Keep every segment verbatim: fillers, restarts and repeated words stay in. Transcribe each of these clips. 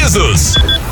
sorrisos.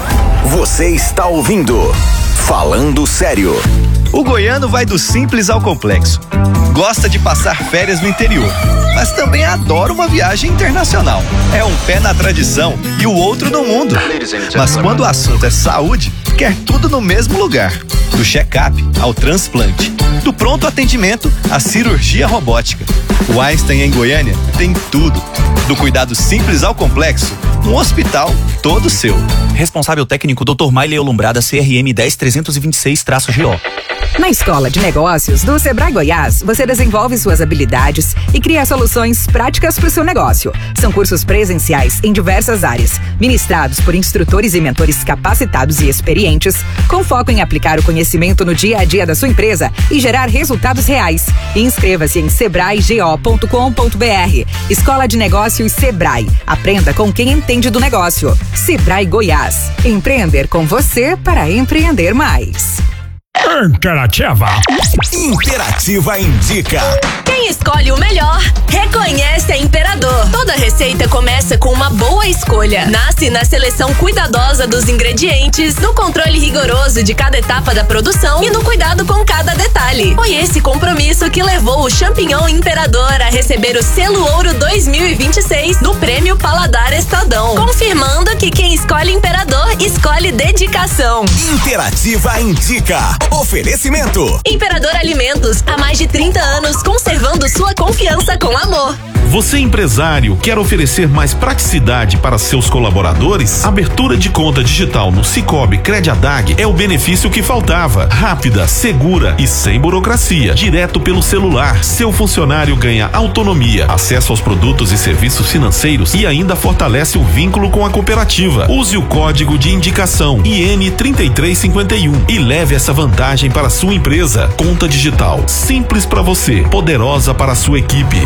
Você está ouvindo Falando Sério. O goiano vai do simples ao complexo. Gosta de passar férias no interior, mas também adora uma viagem internacional. É um pé na tradição e o outro no mundo. Mas quando o assunto é saúde, quer tudo no mesmo lugar. Do check-up ao transplante, do pronto atendimento à cirurgia robótica. O Einstein em Goiânia tem tudo. Do cuidado simples ao complexo, um hospital todo seu. Responsável técnico doutor Maile Olumbrada, C R M dez trezentos e vinte e seis G O. Na Escola de Negócios do Sebrae Goiás, você desenvolve suas habilidades e cria soluções práticas para o seu negócio. São cursos presenciais em diversas áreas, ministrados por instrutores e mentores capacitados e experientes, com foco em aplicar o conhecimento no dia a dia da sua empresa e gerar resultados reais. Inscreva-se em sebrae go ponto com ponto br. Escola de Negócios Sebrae. Aprenda com quem entende do negócio. Sebrae Goiás. Empreender com você para empreender mais. Interativa. Interativa indica. Quem escolhe o melhor, reconhece a Imperador. Toda receita começa com uma boa escolha. Nasce na seleção cuidadosa dos ingredientes, no controle rigoroso de cada etapa da produção e no cuidado com cada detalhe. Foi esse compromisso que levou o champignon Imperador a receber o selo Ouro dois mil e vinte e seis do Prêmio Paladar Estadão, confirmando que quem escolhe Imperador escolhe dedicação. Interativa indica. Oferecimento. Imperador Alimentos, há mais de trinta anos, conservando sua confiança com amor. Você, empresário, quer oferecer mais praticidade para seus colaboradores? Abertura de conta digital no Sicoob Crediadag é o benefício que faltava. Rápida, segura e sem burocracia. Direto pelo celular. Seu funcionário ganha autonomia, acesso aos produtos e serviços financeiros e ainda fortalece o vínculo com a cooperativa. Use o código de indicação I N três três cinco um e leve essa vantagem para a sua empresa. Conta digital, simples para você, poderosa para a sua equipe.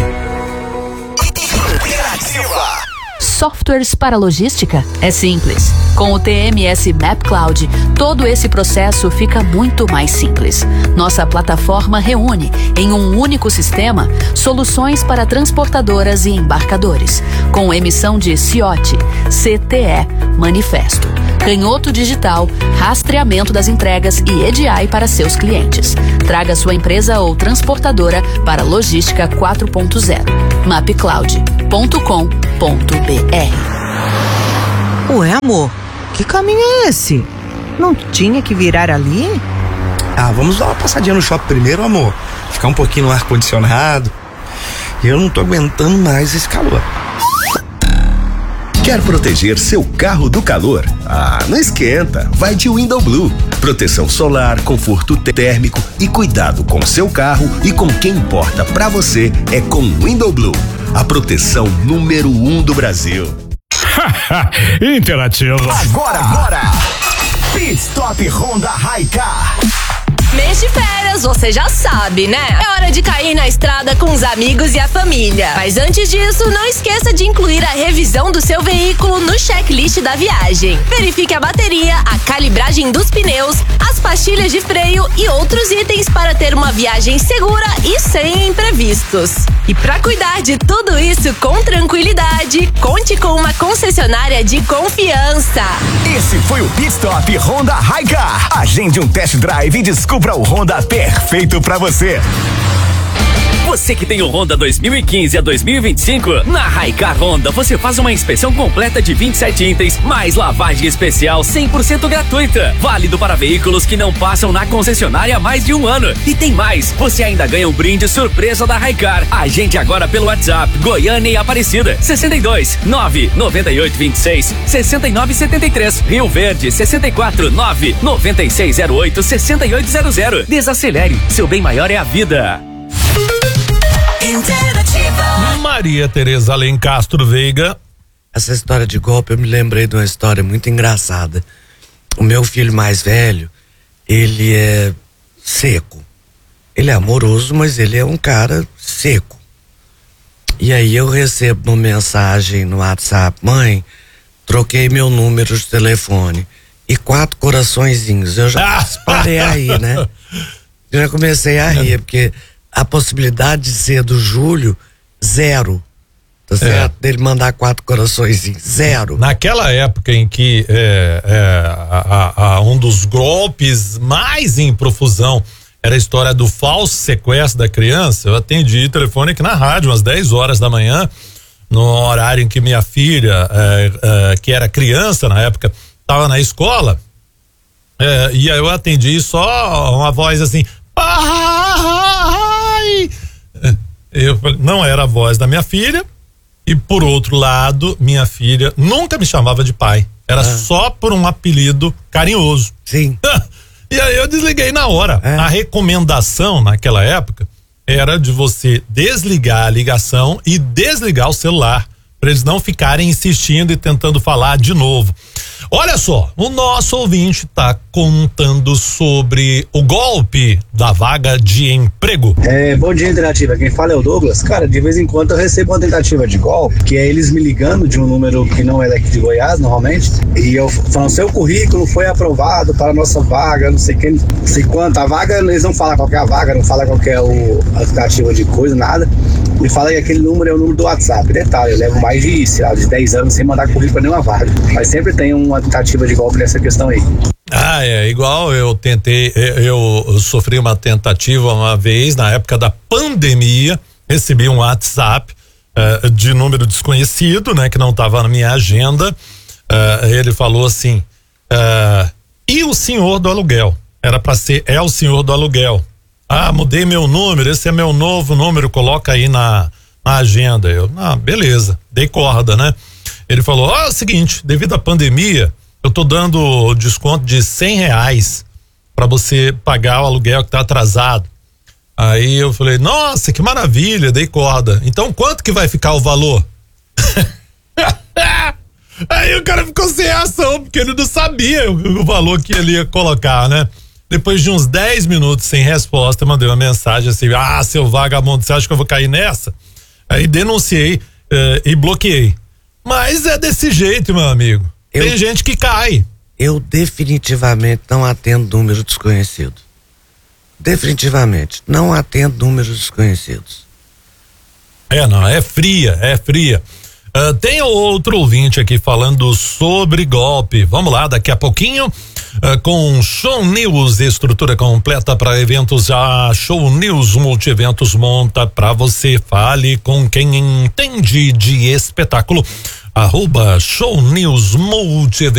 Softwares para logística? É simples. Com o T M S Map Cloud, todo esse processo fica muito mais simples. Nossa plataforma reúne, em um único sistema, soluções para transportadoras e embarcadores, com emissão de C I O T, C T E, manifesto, canhoto digital, rastreamento das entregas e E D I para seus clientes. Traga sua empresa ou transportadora para Logística quatro ponto zero. mapcloud ponto com ponto br. Ué, amor, que caminho é esse? Não tinha que virar ali? Ah, vamos dar uma passadinha no shopping primeiro, amor. Ficar um pouquinho no ar-condicionado. Eu não tô aguentando mais esse calor. Quer proteger seu carro do calor? Ah, não esquenta, vai de Window Blue. Proteção solar, conforto térmico e cuidado com seu carro e com quem importa pra você é com Window Blue, a proteção número um do Brasil. Interativa. Agora, agora, Pit Stop Honda Hi-Car. Mês de férias, você já sabe, né? É hora de cair na estrada com os amigos e a família. Mas antes disso, não esqueça de incluir a revisão do seu veículo no checklist da viagem. Verifique a bateria, a calibragem dos pneus, as pastilhas de freio e outros itens para ter uma viagem segura e sem imprevistos. E para cuidar de tudo isso com tranquilidade, conte com uma concessionária de confiança. Esse foi o Pit Stop Honda Hi-Car. Agende um test drive e descubra o Honda perfeito pra você. Você que tem o Honda dois mil e quinze a dois mil e vinte e cinco, na Hi-Car Honda você faz uma inspeção completa de vinte e sete itens, mais lavagem especial cem por cento gratuita. Válido para veículos que não passam na concessionária há mais de um ano. E tem mais, você ainda ganha um brinde surpresa da Hi-Car. Agende agora pelo WhatsApp, Goiânia e Aparecida, sessenta e dois, nove, noventa e oito, vinte e seis, sessenta e nove, setenta e três. Rio Verde, sessenta e quatro, nove, noventa e seis, zero oito, sessenta e oito zero zero. Desacelere, seu bem maior é a vida. Maria Tereza Alencastro Veiga. Essa história de golpe, eu me lembrei de uma história muito engraçada. O meu filho mais velho, ele é seco. Ele é amoroso, mas ele é um cara seco. E aí eu recebo uma mensagem no WhatsApp: mãe, troquei meu número de telefone. E quatro coraçõezinhos. Eu já parei aí, né? Eu já comecei a rir, porque a possibilidade de ser do Júlio, zero. Tá certo? É. Dele mandar quatro corações em zero. Naquela época em que é, é, a, a, a, um dos golpes mais em profusão era a história do falso sequestro da criança, eu atendi telefone aqui na rádio, umas dez horas da manhã, no horário em que minha filha, é, é, que era criança na época, estava na escola, é, e aí eu atendi só uma voz assim, pai! Eu, não era a voz da minha filha, e por outro lado, minha filha nunca me chamava de pai, era ah. só por um apelido carinhoso. Sim. E aí eu desliguei na hora. É. A recomendação naquela época era de você desligar a ligação e desligar o celular, para eles não ficarem insistindo e tentando falar de novo. Olha só, o nosso ouvinte está contando sobre o golpe da vaga de emprego. É, bom dia, Interativa. Quem fala é o Douglas. Cara, de vez em quando eu recebo uma tentativa de golpe, que é eles me ligando de um número que não é daqui de Goiás, normalmente, e eu falando, seu currículo foi aprovado para a nossa vaga, não sei quem, não sei quanto. A vaga, eles não falam qual que é a vaga, não falam qual que é o, a tentativa de coisa, nada. Me fala que aquele número é o número do WhatsApp. Detalhe, eu levo mais de, sei lá, de dez anos sem mandar currículo para nenhuma vaga. Mas sempre tem uma tentativa de golpe nessa questão aí. Ah, é igual eu tentei, eu, eu sofri uma tentativa uma vez, na época da pandemia, recebi um WhatsApp uh, de número desconhecido, né, que não estava na minha agenda. Uh, ele falou assim, uh, e o senhor do aluguel? Era para ser, é o senhor do aluguel. Ah, mudei meu número, esse é meu novo número, coloca aí na, na agenda. Eu, ah, beleza, dei corda, né? Ele falou, ó, é o seguinte, devido à pandemia, eu tô dando desconto de cem reais para você pagar o aluguel que tá atrasado. Aí eu falei, nossa, que maravilha, dei corda. Então quanto que vai ficar o valor? Aí o cara ficou sem ação, porque ele não sabia o, o valor que ele ia colocar, né? Depois de uns dez minutos sem resposta, eu mandei uma mensagem assim, ah, seu vagabundo, você acha que eu vou cair nessa? Aí denunciei uh, e bloqueei. Mas é desse jeito, meu amigo. Eu, Tem gente que cai. Eu definitivamente não atendo números desconhecidos. Definitivamente, não atendo números desconhecidos. É, não, é fria, é fria. Uh, tem outro ouvinte aqui falando sobre golpe. Vamos lá, daqui a pouquinho, uh, com Show News, estrutura completa para eventos. Já Show News Multieventos monta para você. Fale com quem entende de espetáculo. Arroba Show News Multieventos.